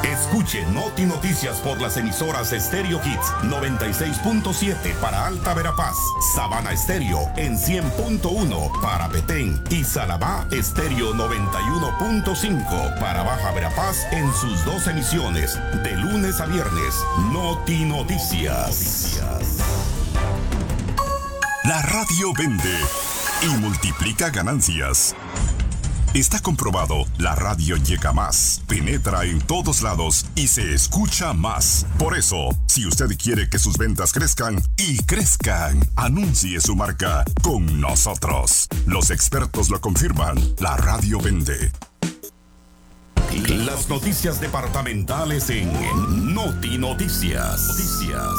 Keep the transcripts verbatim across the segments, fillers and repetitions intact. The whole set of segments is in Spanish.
Escuche Noti Noticias por las emisoras Stereo Hits noventa y seis punto siete para Alta Verapaz, Sabana Estéreo en cien punto uno para Petén y Salabá Estéreo noventa y uno punto cinco para Baja Verapaz en sus dos emisiones de lunes a viernes. Noti Noticias. La radio vende y multiplica ganancias. Está comprobado, la radio llega más, penetra en todos lados y se escucha más. Por eso, si usted quiere que sus ventas crezcan y crezcan, anuncie su marca con nosotros. Los expertos lo confirman, la radio vende. Las noticias departamentales en Noti Noticias. Noticias.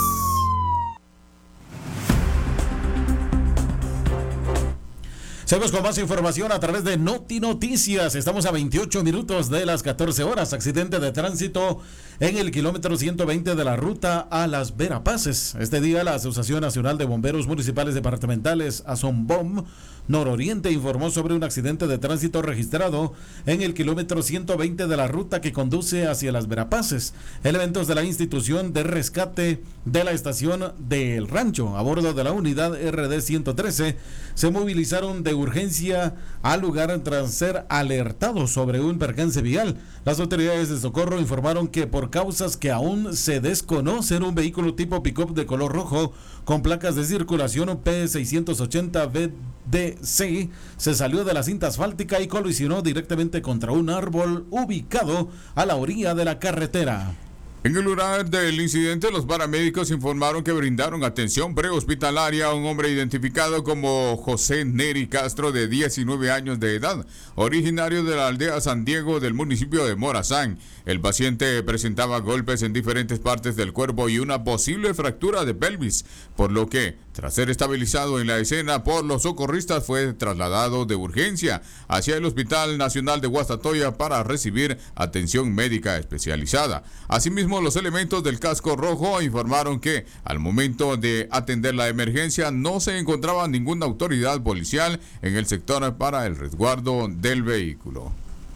Seguimos con más información a través de Noti Noticias. Estamos a veintiocho minutos de las catorce horas. Accidente de tránsito en el kilómetro ciento veinte de la ruta a Las Verapaces. Este día la Asociación Nacional de Bomberos Municipales Departamentales, ASOMBOM Nororiente, informó sobre un accidente de tránsito registrado en el kilómetro ciento veinte de la ruta que conduce hacia Las Verapaces. Elementos de la institución de rescate de la estación del Rancho, a bordo de la unidad R D ciento trece, se movilizaron de urgencia al lugar tras ser alertados sobre un percance vial. Las autoridades de socorro informaron que por causas que aún se desconocen, un vehículo tipo pick-up de color rojo con placas de circulación P seiscientos ochenta B D C se salió de la cinta asfáltica y colisionó directamente contra un árbol ubicado a la orilla de la carretera. En el lugar del incidente, los paramédicos informaron que brindaron atención prehospitalaria a un hombre identificado como José Neri Castro, de diecinueve años de edad, originario de la aldea San Diego del municipio de Morazán. El paciente presentaba golpes en diferentes partes del cuerpo y una posible fractura de pelvis, por lo que, tras ser estabilizado en la escena por los socorristas, fue trasladado de urgencia hacia el Hospital Nacional de Guastatoya para recibir atención médica especializada. Asimismo, los elementos del casco rojo informaron que al momento de atender la emergencia no se encontraba ninguna autoridad policial en el sector para el resguardo del vehículo.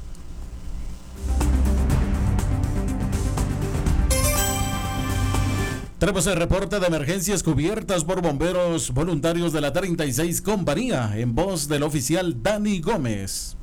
Tenemos el reporte de emergencias cubiertas por bomberos voluntarios de la treinta y seis Compañía, en voz del oficial Dani Gómez.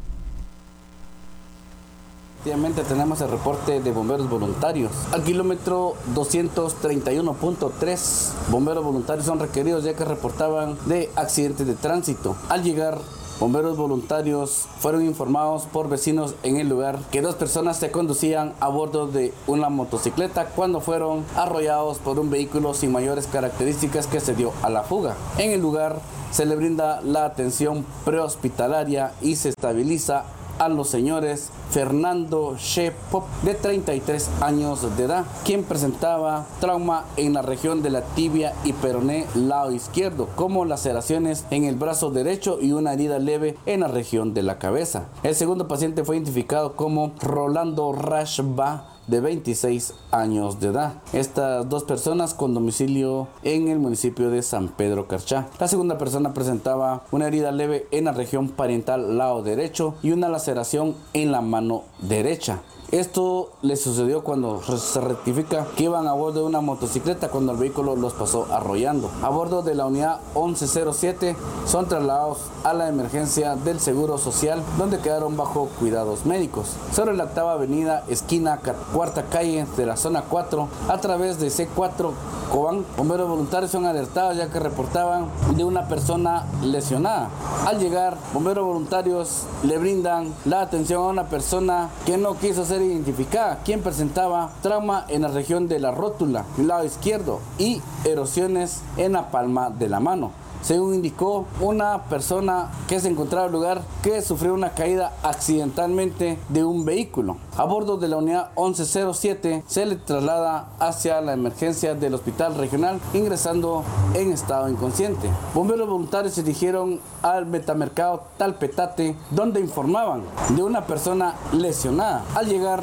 Efectivamente tenemos el reporte de bomberos voluntarios. Al kilómetro doscientos treinta y uno punto tres, bomberos voluntarios son requeridos ya que reportaban de accidentes de tránsito. Al llegar, bomberos voluntarios fueron informados por vecinos en el lugar que dos personas se conducían a bordo de una motocicleta cuando fueron arrollados por un vehículo sin mayores características que se dio a la fuga. En el lugar se le brinda la atención prehospitalaria y se estabiliza a los señores Fernando Shepop, de treinta y tres años de edad, quien presentaba trauma en la región de la tibia y peroné lado izquierdo, como laceraciones en el brazo derecho y una herida leve en la región de la cabeza. El segundo paciente fue identificado como Rolando Rashba, de veintiséis años de edad. Estas dos personas con domicilio en el municipio de San Pedro Carchá. La segunda persona presentaba una herida leve en la región parietal lado derecho y una laceración en la mano derecha. Esto le sucedió cuando se rectifica que iban a bordo de una motocicleta cuando el vehículo los pasó arrollando. A bordo de la unidad once cero siete son trasladados a la emergencia del Seguro Social, donde quedaron bajo cuidados médicos. Sobre la octava avenida, esquina cuarta calle de la zona cuatro, a través de C cuatro Cobán, bomberos voluntarios son alertados ya que reportaban de una persona lesionada. Al llegar, bomberos voluntarios le brindan la atención a una persona que no quiso ser identificada, quien presentaba trauma en la región de la rótula, lado izquierdo, y erosiones en la palma de la mano. Según indicó una persona que se encontraba en el lugar que sufrió una caída accidentalmente de un vehículo. A bordo de la unidad once cero siete se le traslada hacia la emergencia del hospital regional, ingresando en estado inconsciente. Bomberos voluntarios se dirigieron al metamercado Talpetate, donde informaban de una persona lesionada. Al llegar,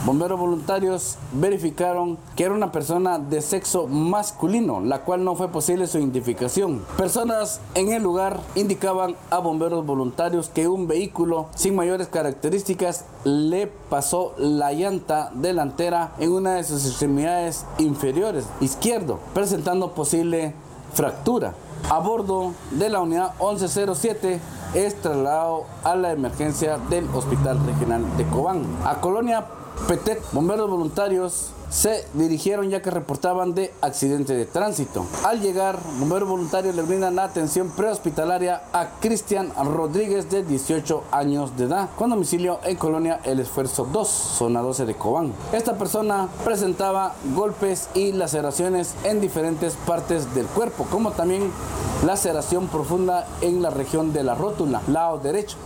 Bomberos voluntarios verificaron que era una persona de sexo masculino, la cual no fue posible su identificación. Personas en el lugar indicaban a bomberos voluntarios que un vehículo sin mayores características le pasó la llanta delantera en una de sus extremidades inferiores izquierdo, presentando posible fractura. A bordo de la unidad once cero siete es trasladado a la emergencia del Hospital Regional de Cobán. A Colonia Petén, bomberos voluntarios se dirigieron ya que reportaban de accidente de tránsito. Al llegar, bomberos voluntarios le brindan la atención prehospitalaria a Cristian Rodríguez, de dieciocho años de edad, con domicilio en Colonia El Esfuerzo dos, zona doce de Cobán. Esta persona presentaba golpes y laceraciones en diferentes partes del cuerpo, como también laceración profunda en la región de la rótula, lado derecho.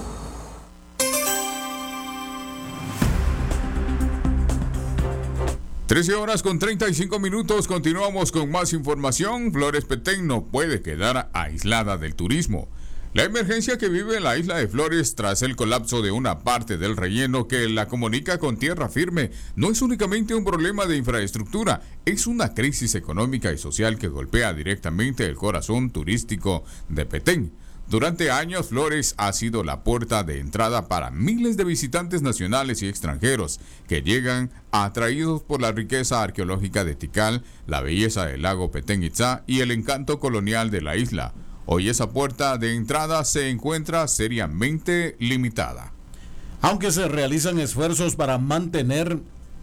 trece horas con treinta y cinco minutos, continuamos con más información. Flores Petén no puede quedar aislada del turismo. La emergencia que vive la isla de Flores tras el colapso de una parte del relleno que la comunica con tierra firme no es únicamente un problema de infraestructura, es una crisis económica y social que golpea directamente el corazón turístico de Petén. Durante años, Flores ha sido la puerta de entrada para miles de visitantes nacionales y extranjeros que llegan atraídos por la riqueza arqueológica de Tikal, la belleza del lago Petén Itzá y el encanto colonial de la isla. Hoy esa puerta de entrada se encuentra seriamente limitada. Aunque se realizan esfuerzos para mantener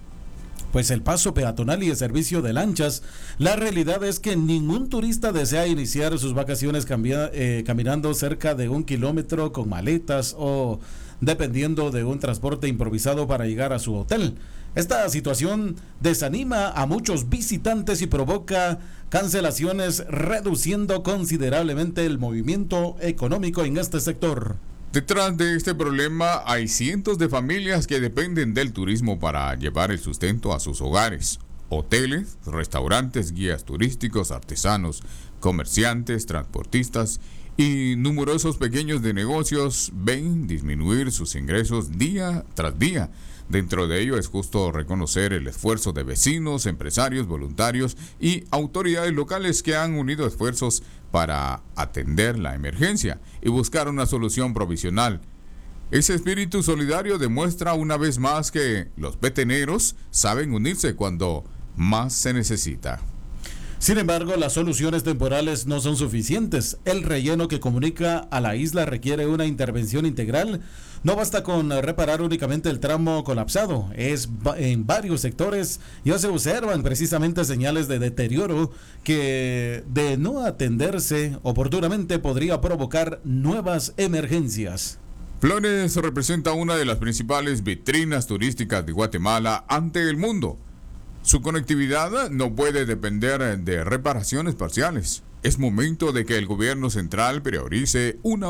pues el paso peatonal y el servicio de lanchas, la realidad es que ningún turista desea iniciar sus vacaciones cambia, eh, caminando cerca de un kilómetro con maletas o dependiendo de un transporte improvisado para llegar a su hotel. Esta situación desanima a muchos visitantes y provoca cancelaciones, reduciendo considerablemente el movimiento económico en este sector. Detrás de este problema hay cientos de familias que dependen del turismo para llevar el sustento a sus hogares. Hoteles, restaurantes, guías turísticos, artesanos, comerciantes, transportistas y numerosos pequeños de negocios ven disminuir sus ingresos día tras día. Dentro de ello es justo reconocer el esfuerzo de vecinos, empresarios, voluntarios y autoridades locales que han unido esfuerzos para atender la emergencia y buscar una solución provisional. Ese espíritu solidario demuestra una vez más que los peteneros saben unirse cuando más se necesita. Sin embargo, las soluciones temporales no son suficientes. El relleno que comunica a la isla requiere una intervención integral. No basta con reparar únicamente el tramo colapsado. Es en varios sectores ya se observan precisamente señales de deterioro que, de no atenderse oportunamente, podría provocar nuevas emergencias. Flores representa una de las principales vitrinas turísticas de Guatemala ante el mundo. Su conectividad no puede depender de reparaciones parciales. Es momento de que el gobierno central priorice una